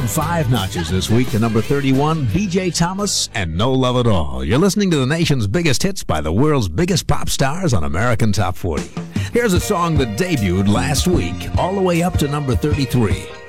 5 notches this week to number 31, BJ Thomas and No Love at All. You're listening to the nation's biggest hits by the world's biggest pop stars on American Top 40. Here's a song that debuted last week, all the way up to number 33.